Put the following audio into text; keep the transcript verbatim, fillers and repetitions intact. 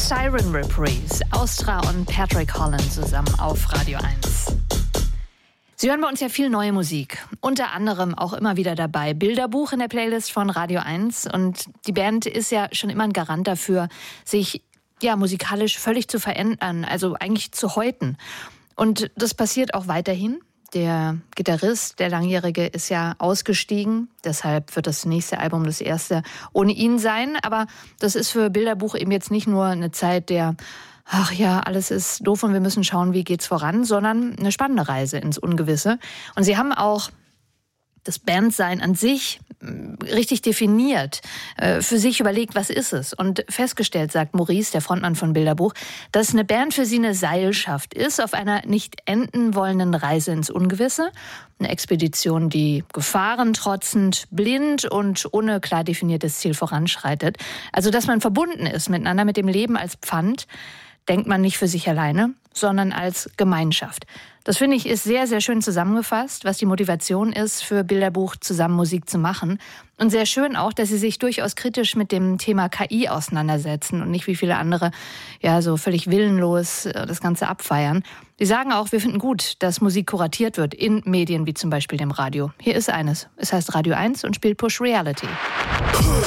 Siren Reprise, Austra und Patrick Holland zusammen auf Radio eins. Sie hören bei uns ja viel neue Musik, unter anderem auch immer wieder dabei Bilderbuch in der Playlist von Radio eins, und die Band ist ja schon immer ein Garant dafür, sich ja musikalisch völlig zu verändern, also eigentlich zu häuten. Und das passiert auch weiterhin. Der Gitarrist, der Langjährige, ist ja ausgestiegen. Deshalb wird das nächste Album das erste ohne ihn sein. Aber das ist für Bilderbuch eben jetzt nicht nur eine Zeit der, ach ja, alles ist doof und wir müssen schauen, wie geht's voran, sondern eine spannende Reise ins Ungewisse. Und sie haben auch das Bandsein an sich richtig definiert, für sich überlegt, was ist es? Und festgestellt, sagt Maurice, der Frontmann von Bilderbuch, dass eine Band für sie eine Seilschaft ist auf einer nicht enden wollenden Reise ins Ungewisse. Eine Expedition, die Gefahren trotzend, blind und ohne klar definiertes Ziel voranschreitet. Also, dass man verbunden ist miteinander, mit dem Leben als Pfand, denkt man nicht für sich alleine, sondern als Gemeinschaft. Das, finde ich, ist sehr, sehr schön zusammengefasst, was die Motivation ist, für Bilderbuch zusammen Musik zu machen. Und sehr schön auch, dass sie sich durchaus kritisch mit dem Thema K I auseinandersetzen und nicht wie viele andere ja so völlig willenlos das Ganze abfeiern. Sie sagen auch, wir finden gut, dass Musik kuratiert wird in Medien wie zum Beispiel dem Radio. Hier ist eines. Es heißt Radio eins und spielt Push Reality. Push.